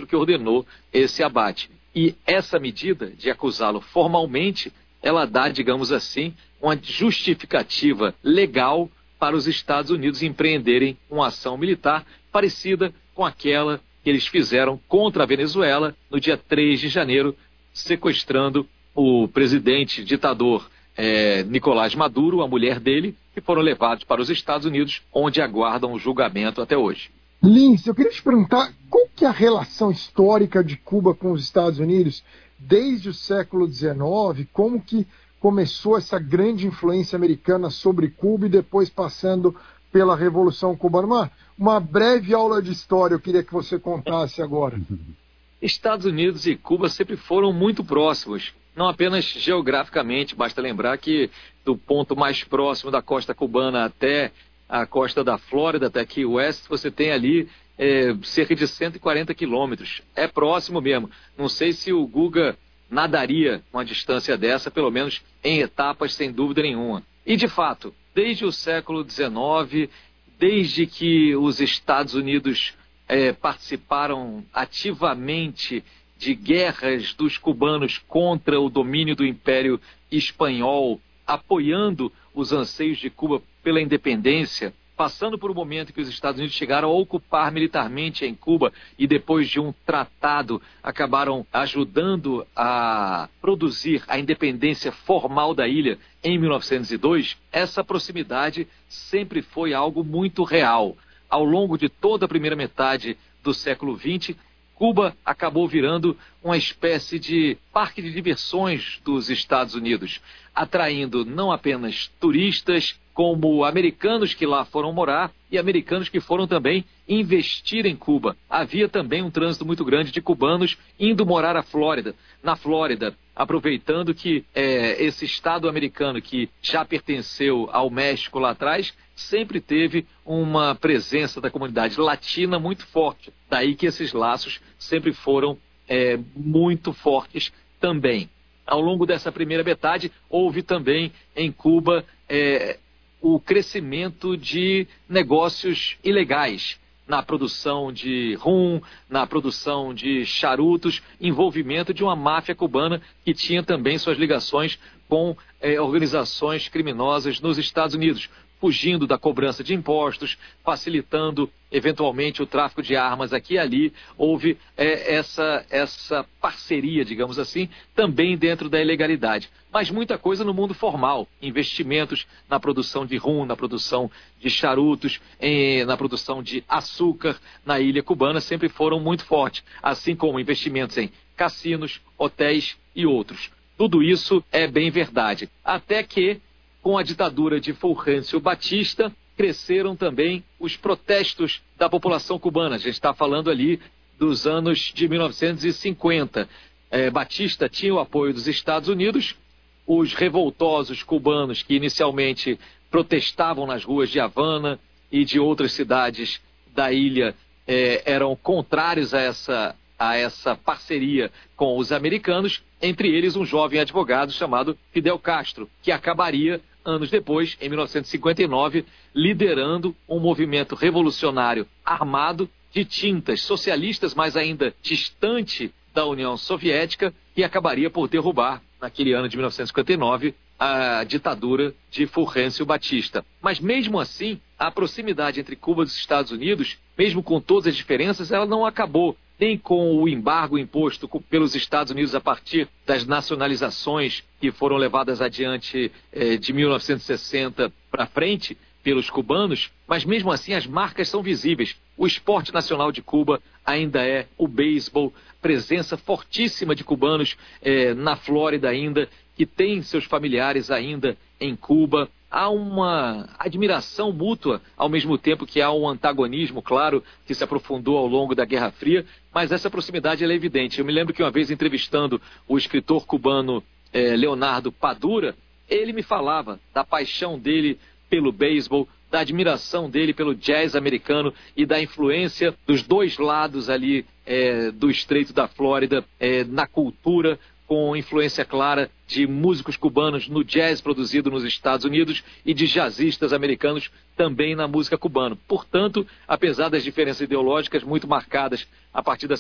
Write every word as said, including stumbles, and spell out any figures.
que ordenou esse abate. E essa medida de acusá-lo formalmente, ela dá, digamos assim, uma justificativa legal para os Estados Unidos empreenderem uma ação militar parecida com aquela que eles fizeram contra a Venezuela no dia três de janeiro, sequestrando o presidente ditador é, Nicolás Maduro, a mulher dele, que foram levados para os Estados Unidos, onde aguardam o julgamento até hoje. Lince, eu queria te perguntar qual que é a relação histórica de Cuba com os Estados Unidos desde o século dezenove, como que começou essa grande influência americana sobre Cuba e depois passando pela Revolução Cubana. Uma, uma breve aula de história eu queria que você contasse agora. Estados Unidos e Cuba sempre foram muito próximos, não apenas geograficamente, basta lembrar que do ponto mais próximo da costa cubana até a costa da Flórida, até Key West, você tem ali é, cerca de cento e quarenta quilômetros. É próximo mesmo. Não sei se o Guga nadaria uma distância dessa, pelo menos em etapas, sem dúvida nenhuma. E, de fato, desde o século dezenove, desde que os Estados Unidos é, participaram ativamente de guerras dos cubanos contra o domínio do Império Espanhol, apoiando os anseios de Cuba pela independência, passando por um momento que os Estados Unidos chegaram a ocupar militarmente em Cuba e depois de um tratado acabaram ajudando a produzir a independência formal da ilha em mil novecentos e dois, essa proximidade sempre foi algo muito real. Ao longo de toda a primeira metade do século vinte, Cuba acabou virando uma espécie de parque de diversões dos Estados Unidos, atraindo não apenas turistas, como americanos que lá foram morar e americanos que foram também investir em Cuba. Havia também um trânsito muito grande de cubanos indo morar à Flórida, na Flórida, aproveitando que é, esse estado americano que já pertenceu ao México lá atrás, sempre teve uma presença da comunidade latina muito forte. Daí que esses laços sempre foram é, muito fortes também. Ao longo dessa primeira metade, houve também em Cuba é, o crescimento de negócios ilegais na produção de rum, na produção de charutos, envolvimento de uma máfia cubana que tinha também suas ligações com é, organizações criminosas nos Estados Unidos, fugindo da cobrança de impostos, facilitando eventualmente o tráfico de armas aqui e ali. Houve é, essa, essa parceria, digamos assim, também dentro da ilegalidade. Mas muita coisa no mundo formal, investimentos na produção de rum, na produção de charutos, em, na produção de açúcar na ilha cubana sempre foram muito fortes, assim como investimentos em cassinos, hotéis e outros. Tudo isso é bem verdade. Até que, com a ditadura de Fulgêncio Batista, cresceram também os protestos da população cubana. A gente está falando ali dos anos de mil novecentos e cinquenta. É, Batista tinha o apoio dos Estados Unidos, os revoltosos cubanos que inicialmente protestavam nas ruas de Havana e de outras cidades da ilha é, eram contrários a essa, a essa parceria com os americanos, entre eles um jovem advogado chamado Fidel Castro, que acabaria anos depois, em mil novecentos e cinquenta e nove, liderando um movimento revolucionário armado de tintas socialistas, mas ainda distante da União Soviética, que acabaria por derrubar, naquele ano de mil novecentos e cinquenta e nove, a ditadura de Fulgêncio Batista. Mas mesmo assim, a proximidade entre Cuba e os Estados Unidos, mesmo com todas as diferenças, ela não acabou nem com o embargo imposto pelos Estados Unidos a partir das nacionalizações que foram levadas adiante eh, de mil novecentos e sessenta para frente pelos cubanos, mas mesmo assim as marcas são visíveis. O esporte nacional de Cuba ainda é o beisebol, presença fortíssima de cubanos eh, na Flórida ainda, que têm seus familiares ainda em Cuba. Há uma admiração mútua, ao mesmo tempo que há um antagonismo, claro, que se aprofundou ao longo da Guerra Fria, mas essa proximidade ela é evidente. Eu me lembro que uma vez entrevistando o escritor cubano eh, Leonardo Padura, ele me falava da paixão dele pelo beisebol, da admiração dele pelo jazz americano e da influência dos dois lados ali eh, do Estreito da Flórida eh, na cultura, com influência clara de músicos cubanos no jazz produzido nos Estados Unidos e de jazzistas americanos também na música cubana. Portanto, apesar das diferenças ideológicas muito marcadas a partir da